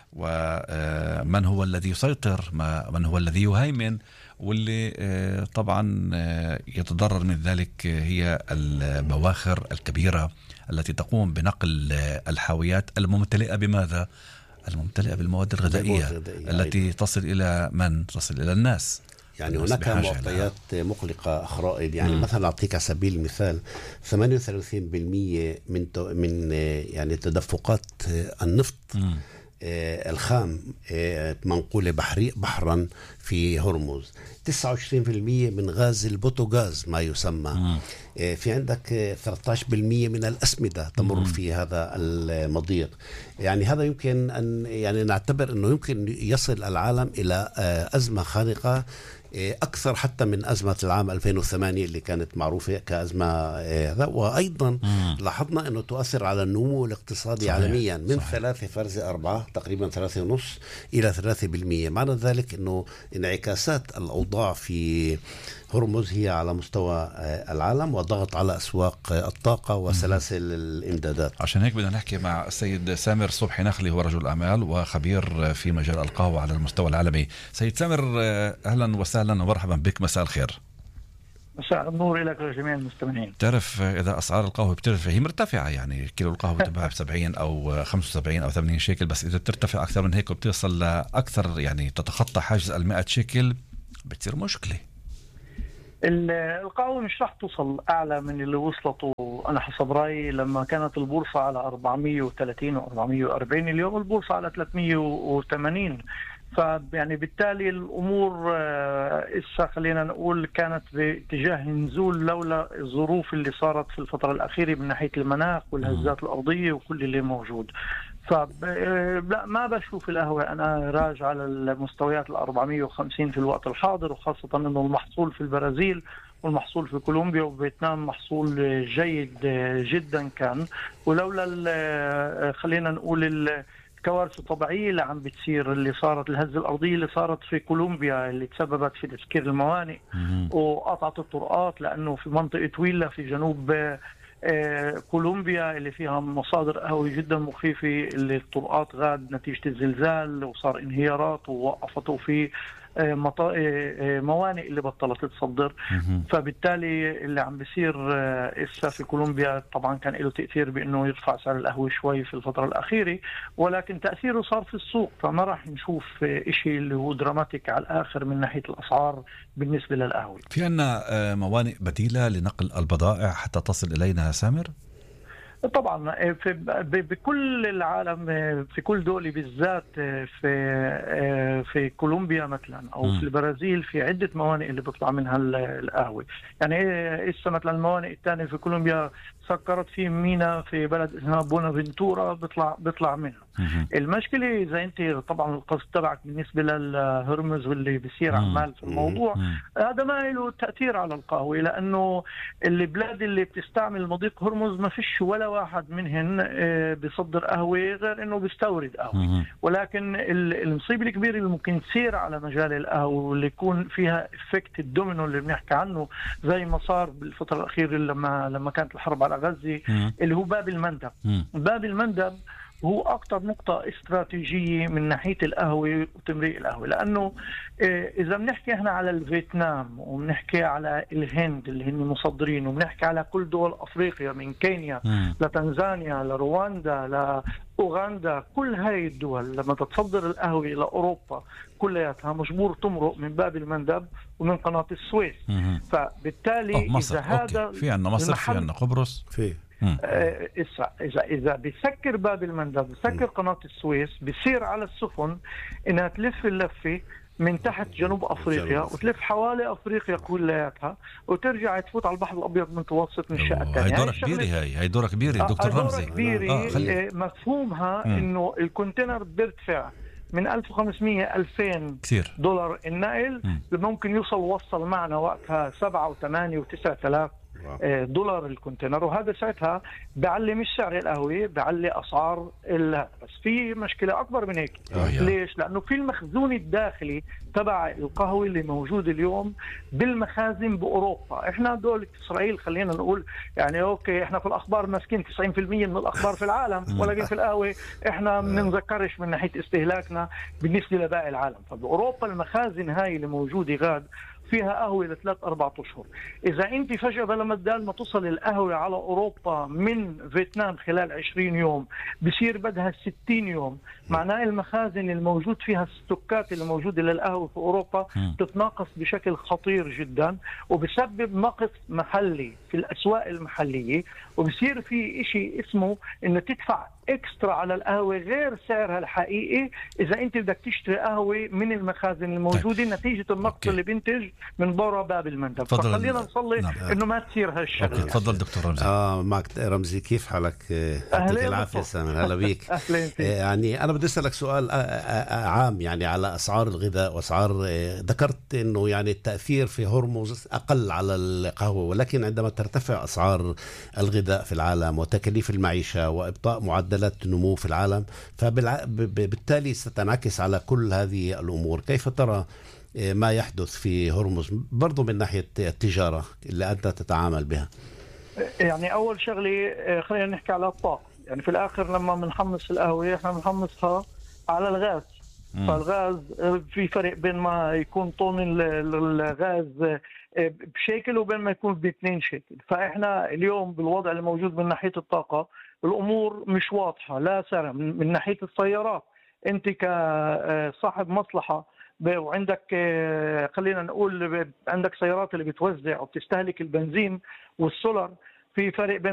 ومن هو الذي يسيطر، من هو الذي يهيمن، واللي طبعا يتضرر من ذلك هي البواخر الكبيرة التي تقوم بنقل الحاويات الممتلئة بماذا؟ الممتلئة بالمواد الغذائية التي أيضا. تصل إلى من؟ تصل إلى الناس. يعني هناك معطيات مقلقة أخرى، يعني م. مثلا أعطيك على سبيل المثال ثمانية وثلاثين بالمئة من من يعني تدفقات النفط م. الخام منقولة بحري بحرا في هرمز، تسعة وعشرين بالمئة من غاز البوتوغاز ما يسمى م. في عندك ثلاثة عشر بالمئة من الأسمدة تمر م. في هذا المضيق. يعني هذا يمكن أن يعني نعتبر أنه يمكن يصل العالم إلى أزمة خانقة أكثر حتى من أزمة العام ألفين وثمانية اللي كانت معروفة كأزمة هذا. وأيضا مم. لاحظنا أنه تؤثر على النمو الاقتصادي صحيح. عالميا من صحيح. ثلاثة فرزة أربعة تقريبا ثلاثة ونص إلى ثلاثة بالمئة. معنى ذلك أنه انعكاسات الأوضاع في هرمز هي على مستوى العالم وضغط على أسواق الطاقة وسلاسل مم. الإمدادات. عشان هيك بدنا نحكي مع السيد سامر صبحي نخلي، هو رجل أعمال وخبير في مجال القهوة على المستوى العالمي. سيد سامر أهلا وسهلا ومرحبا بك، مساء الخير. مساء النور لك لجميع المستمعين. تعرف إذا أسعار القهوة بترتفع هي مرتفعة، يعني كيلو القهوة بتباع بسبعين أو خمسة وسبعين أو ثمانين شيكل، بس إذا بترتفع أكثر من هيك وبتصل لأكثر يعني تتخطى حاجز المائة شيكل بتصير مشكلة. القهوة مش راح توصل أعلى من اللي وصلته أنا حسب رأيي لما كانت البورصة على أربعمية وثلاثين و أربعمية وأربعين، اليوم البورصة على ثلاثمية وثمانين. فيعني بالتالي الأمور إسا خلينا نقول كانت باتجاه نزول لولا الظروف اللي صارت في الفترة الأخيرة من ناحية المناخ والهزات الأرضية وكل اللي موجود. فلا ما بشوف القهوة أنا راجع على المستويات الأربعمية وخمسين في الوقت الحاضر، وخاصة أنه المحصول في البرازيل والمحصول في كولومبيا وفيتنام محصول جيد جدا كان، ولولا خلينا نقول الكوارث الطبيعية اللي عم بتصير اللي صارت، الهزة الأرضية اللي صارت في كولومبيا اللي تسببت في تسكير الموانئ وقطعت الطرقات، لأنه في منطقة ويلا في جنوب كولومبيا اللي فيها مصادر قهوة جدا مخيفة اللي الطرقات غاد نتيجة الزلزال وصار انهيارات ووقفته في موانئ اللي بطلت تصدر. فبالتالي اللي عم بيصير إسا في كولومبيا طبعا كان له تأثير بأنه يرفع سعر القهوة شوي في الفترة الأخيرة، ولكن تأثيره صار في السوق، فما راح نشوف إشي اللي هو دراماتيك على الآخر من ناحية الأسعار بالنسبة للقهوة. في عنا موانئ بديلة لنقل البضائع حتى تصل إلينا سامر؟ طبعا في بكل العالم، في كل دولة بالذات في في كولومبيا مثلا او م. في البرازيل في عدة موانئ اللي بيطلع منها القهوة. يعني إسا مثلا الموانئ الثانية في كولومبيا سكرت في مينا في بلد اسمها بونافنتورا بيطلع بيطلع منها. م. المشكلة إذا أنت طبعا القصد تبعك بالنسبة للهرمز واللي بيصير عمال في الموضوع م. هذا ما له تأثير على القهوة، لأنه البلاد اللي بتستعمل مضيق هرمز ما فيش ولا واحد منهن بيصدر قهوة غير انه بيستورد قهوة. ولكن المصيبة الكبيرة اللي ممكن تصير على مجال القهوة واللي يكون فيها افكت الدومينو اللي بنحكي عنه زي ما صار بالفترة الأخيرة لما لما كانت الحرب على غزة اللي هو باب المندب. باب المندب هو أكثر نقطة استراتيجية من ناحية القهوة وتمريق القهوة، لأنه إذا بنحكي إحنا على الفيتنام وبنحكي على الهند اللي هن مصدرين، وبنحكي على كل دول أفريقيا من كينيا م. لتنزانيا لرواندا لأوغندا، كل هاي الدول لما تتصدر القهوة إلى أوروبا كلياتها مجبور تمرق من باب المندب ومن قناة السويس. م. فبالتالي مصر. إذا هذا في عندنا مصر، في عندنا قبرص، في إذا إذا بيسكر باب المندب، بيسكر قناة السويس، بيصير على السفن إنها تلف اللفة من تحت جنوب أفريقيا وتلف حوالي أفريقيا كلياتها وترجع تفوت على البحر الأبيض المتوسط من الشقة الثانية. هاي دورة كبيرة، هاي هاي دورة كبيرة دكتور رمزي. دورة كبيرة. آه خلي... مفهومها مم. إنه الكونتينر بيرتفع من ألف وخمسمية ألفين كثير. دولار النقل مم. ممكن يوصل وصل معنا وقتها سبعة وثمانية وتسعة آلاف دولار الكونتينر، وهذا ساعتها بعلي مش سعر القهوة، بعلي أسعار ال... بس في مشكلة أكبر من هيك. أوه ليش؟ لأنه في المخزون الداخلي تبع القهوة اللي موجود اليوم بالمخازن بأوروبا. إحنا دولة إسرائيل خلينا نقول يعني أوكي إحنا في الأخبار ماسكين تسعين بالمية من الأخبار في العالم، ولكن في القهوة إحنا ما بنذكرش من ناحية استهلاكنا بالنسبة لباقي العالم. فبأوروبا المخازن هاي اللي موجودة غاد فيها قهوة لثلاث أربع أشهر. إذا أنت فجأة بلما بدال ما توصل القهوة على أوروبا من فيتنام خلال عشرين يوم بصير بدها ستين يوم، معناه المخازن الموجود فيها الستوكات اللي موجودة للقهوة في أوروبا تتناقص بشكل خطير جدا، وبسبب نقص محلي في الأسواق المحلية، وبصير في إشي اسمه إنه تدفع اكسترا على القهوة غير سعرها الحقيقي إذا أنت بدك تشتري قهوة من المخازن الموجودة. طيب. نتيجة النقص اللي بينتج من برا باب المندب. فخلينا نصلي نعم. إنه ما تصير هالشغلة. تفضل دكتور رمزي. آه معك رمزي، كيف حالك؟ يعطيك العافية سامر، هلا بيك. يعني أنا بدي أسألك سؤال عام يعني على أسعار الغذاء وأسعار، ذكرت إنه يعني التأثير في هرمز أقل على القهوة، ولكن عندما ترتفع أسعار الغذاء في العالم وتكاليف المعيشة وإبطاء معدل النمو في العالم، فبالتالي ستنعكس على كل هذه الأمور. كيف ترى ما يحدث في هرمز برضو من ناحية التجارة اللي أنت تتعامل بها؟ يعني أول شغلة خلينا نحكي على الطاقة. يعني في الآخر لما بنحمص القهوة احنا بنحمصها على الغاز. مم. فالغاز في فرق بين ما يكون طن الغاز بشكل وبين ما يكون باثنين شكل. فإحنا اليوم بالوضع الموجود من ناحية الطاقة الأمور مش واضحة، لا سرى. من ناحية السيارات أنت كصاحب مصلحة وعندك خلينا نقول عندك سيارات اللي بتوزع وبتستهلك البنزين والسولر، في فرق بين